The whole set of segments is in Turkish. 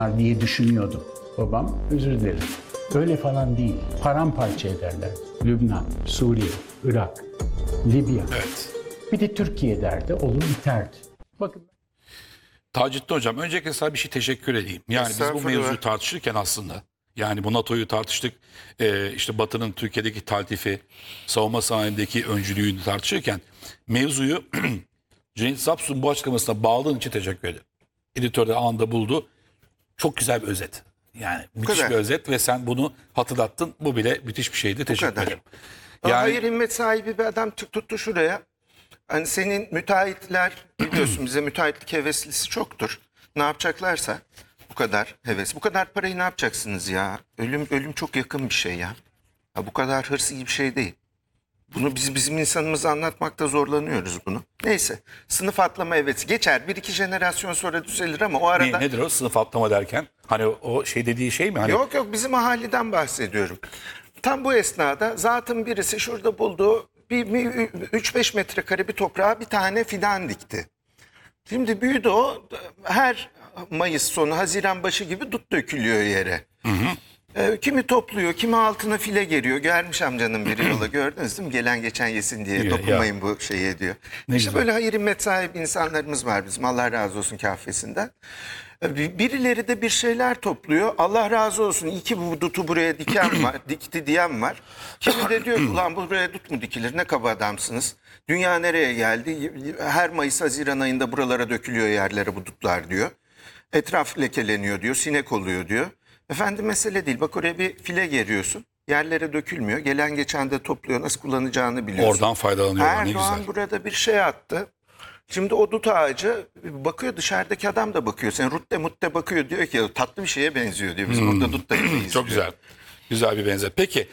diye düşünüyordum. Babam özür dilerim. Öyle falan değil. Paramparça ederler. Lübnan, Suriye, Irak, Libya. Evet. Bir de Türkiye derdi, olur biterdi. Bakın. Taceddin Hocam, öncelikle sana bir şey teşekkür edeyim. Yani biz bu Estağfurullah. mevzuyu tartışırken aslında, yani bu NATO'yu tartıştık, işte Batı'nın Türkiye'deki taltifi, savunma sanayindeki öncülüğünü tartışırken mevzuyu Cengiz Sapsu'nun bu açıklamasına bağladığın için teşekkür ederim. Editör de anında buldu. Çok güzel bir özet. Yani müthiş kadar. bir özet ve sen bunu hatırlattın. Bu bile müthiş bir şeydi. Teşekkür kadar. ederim. Yani... Yani Hayır, himmet sahibi bir adam tuttu şuraya. Hani senin müteahhitler biliyorsun bize müteahhitlik heveslisi çoktur. Ne yapacaklarsa bu kadar heves. Bu kadar parayı ne yapacaksınız ya? Ölüm çok yakın bir şey ya. Bu kadar hırs iyi bir şey değil. Bunu bizim insanımıza anlatmakta zorlanıyoruz bunu. Neyse, sınıf atlama evet geçer. Bir iki jenerasyon sonra düzelir ama o arada... nedir o sınıf atlama derken? Hani o şey dediği şey mi? Hani Yok bizim ahalliden bahsediyorum. Tam bu esnada zatın birisi şurada bulduğu bir 3-5 metrekare bir toprağa bir tane fidan dikti. Şimdi büyüdü o, her Mayıs sonu Haziran başı gibi dut dökülüyor yere. Kimi topluyor, kimi altına file geriyor. Gelmiş amcanın biri yola, gördünüz değil mi? Gelen geçen yesin diye Ya. dokunmayın bu şeye diyor. Ne işte güzel. böyle hayır himmet sahibi insanlarımız var bizim, Allah razı olsun kahvesinden. Birileri de bir şeyler topluyor. Allah razı olsun, iyi ki bu dutu buraya diken var, dikti diyen var. Kimi de diyor ki ulan buraya dut mu dikilir, ne kaba adamsınız. Dünya nereye geldi? Her Mayıs Haziran ayında buralara dökülüyor yerlere bu dutlar diyor. Etraf lekeleniyor diyor, sinek oluyor diyor. Efendim mesele değil, bak oraya bir file geriyorsun. Yerlere dökülmüyor. Gelen geçen de topluyor, nasıl kullanacağını biliyorsun. oradan faydalanıyorlar, ne Erdoğan güzel. burada bir şey attı. Şimdi o dut ağacı bakıyor, dışarıdaki adam da bakıyor. Sen rutte mutte bakıyor, diyor ki tatlı bir şeye benziyor diyor. Biz burada dut da yemeyiz Çok diyor. güzel. Güzel bir benzer. Peki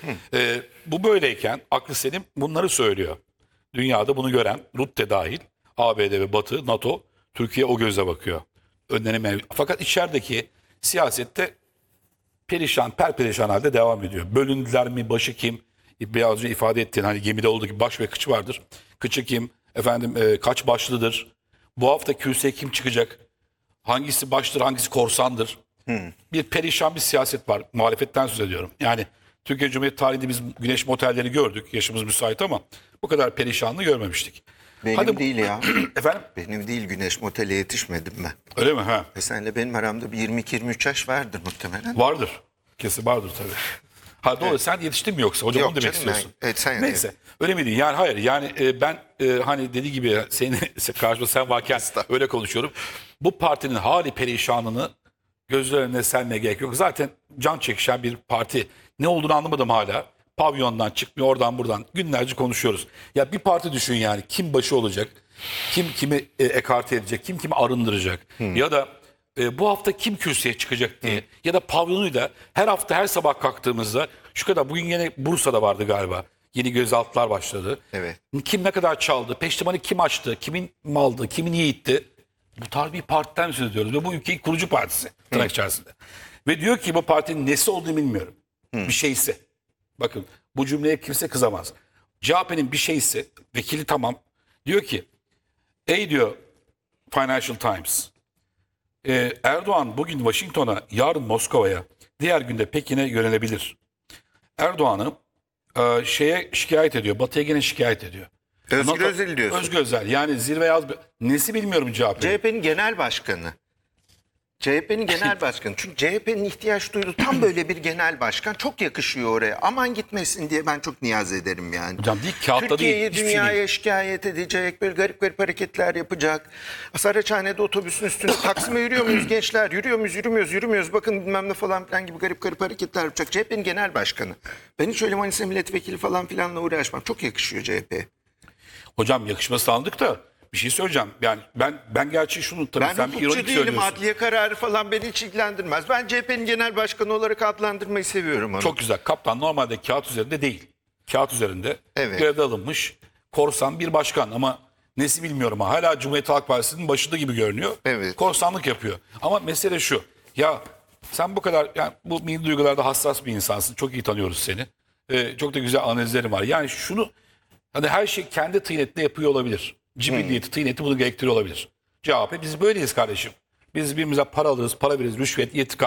bu böyleyken aklı selim bunları söylüyor. Dünyada bunu gören Rutte dahil ABD ve Batı, NATO, Türkiye o gözle bakıyor. Önlerine fakat içerideki siyasette perişan, perperişan halde devam ediyor. Bölündüler mi, başı kim? Biraz önce ifade ettiğin hani gemide olduğu gibi baş ve kıç vardır. Kıçı kim? Efendim kaç başlıdır? Bu hafta kürsüye kim çıkacak? Hangisi baştır, hangisi korsandır? Bir perişan bir siyaset var. Muhalefetten söz ediyorum. Yani Türkiye Cumhuriyeti tarihinde biz güneş motelleri gördük. Yaşımız müsait ama bu kadar perişanlığı görmemiştik. Benim değil ya. Efendim? Benim değil, güneş motele yetişmedim ben. Öyle mi? Ha. Senle benim aramda bir 22-23 yaş vardır muhtemelen. Vardır. Kesin vardır tabii. Ha doğru, sen yetiştin mi yoksa? Hocam Yok onu demek canım, ben- istiyorsun. evet, sen- Neyse. Öyle mi değil? Yani hayır. Yani ben hani dediği gibi senin karşımda sen varken öyle konuşuyorum. Bu partinin hali perişanını gözler önüne sermeye gerek yok. Zaten can çekişen bir parti. Ne olduğunu anlamadım hala. Pavyondan çıkmıyor, oradan buradan. Günlerce konuşuyoruz. Ya bir parti düşün yani. Kim başı olacak? Kim kimi ekarte edecek? Kim kimi arındıracak? Ya da bu hafta kim kürsüye çıkacak diye. Ya da pavyonuyla her hafta her sabah kalktığımızda şu kadar, bugün yine Bursa'da vardı galiba. Yeni gözaltılar başladı. Evet. Kim ne kadar çaldı? Peştemal'i kim açtı? Kimin maldı? Kimin yiğitti? Bu tarz bir partiden söz ediyoruz. Ve bu ülkenin kurucu partisi tırnak içerisinde. Ve diyor ki bu partinin nesi olduğunu bilmiyorum. Bir şeyse. Bakın bu cümleye kimse kızamaz. CHP'nin bir şeyse, vekili tamam. Diyor ki ey diyor Financial Times, Erdoğan bugün Washington'a, yarın Moskova'ya, diğer günde Pekin'e yönelebilir. Erdoğan'ı şeye şikayet ediyor. Batı'ya gene şikayet ediyor. Özgür Özel diyorsun. Özgür Özel. Yani zirve nesi bilmiyorum CHP. CHP'nin genel başkanı. CHP'nin genel başkanı. Çünkü CHP'nin ihtiyaç duyduğu tam böyle bir genel başkan. Çok yakışıyor oraya. Aman gitmesin diye ben çok niyaz ederim yani. Hocam değil, kağıtta Türkiye'yi değil, hiçbir şey dünyaya değil. şikayet edecek, böyle garip garip hareketler yapacak. Saraçhane'de otobüsün üstünde Taksim'e yürüyor muyuz gençler? Yürüyor muyuz, yürümüyoruz, yürümüyoruz. Bakın bilmem ne falan filan gibi garip garip hareketler yapacak. CHP'nin genel başkanı. Ben hiç öyle Manisa milletvekili falan filanla uğraşmam. Çok yakışıyor CHP'ye. Hocam yakışması aldık da bir şey söyleyeceğim. Yani ben gerçi şunu tabii Ben sen bir hukukçu ironik değilim, söylüyorsun. adliye kararı falan beni hiç ilgilendirmez. Ben CHP'nin genel başkanı olarak adlandırmayı seviyorum onu. Çok güzel. Kaptan normalde kağıt üzerinde değil. Kağıt üzerinde Evet. görevde alınmış korsan bir başkan ama nesi bilmiyorum ama hala Cumhuriyet Halk Partisi'nin başında gibi görünüyor. Evet. Korsanlık yapıyor. Ama mesele şu. Ya sen bu kadar, yani bu milli duygularda hassas bir insansın. Çok iyi tanıyoruz seni. Çok da güzel analizlerin var. Yani şunu, hani her şey kendi tıynetinde yapıyor olabilir. Cibilliyeti, tıyneti bunu gerektiriyor olabilir. CHP biz böyleyiz kardeşim. Biz birbirimize para alırız, para veririz, rüşvet, itikaf